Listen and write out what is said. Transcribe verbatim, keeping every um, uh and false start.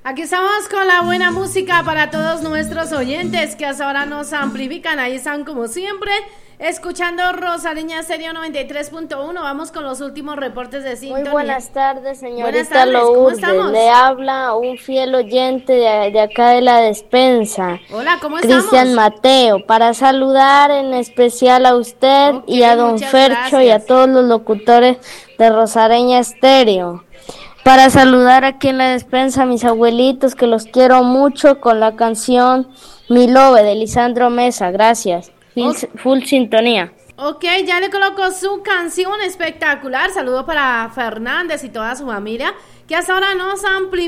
Aquí estamos con la buena música para todos nuestros oyentes que hasta ahora nos amplifican. Ahí están como siempre, escuchando Rosareña Estéreo noventa y tres punto uno. Vamos con los últimos reportes de sintonía. Muy buenas tardes, señorita buenas tardes, Lourdes. ¿cómo estamos? Le habla un fiel oyente de, de acá de la despensa. Hola, ¿cómo estamos? Cristian Mateo, para saludar en especial a usted Ok, y a don Fercho gracias. y a todos los locutores de Rosareña Estéreo. Para saludar aquí en la despensa a mis abuelitos que los quiero mucho con la canción Mi Love de Lisandro Mesa. Gracias. Full, Ok. full sintonía. Ok, ya le coloco su canción espectacular. Saludo para Fernández y toda su familia que hasta ahora nos amplifican.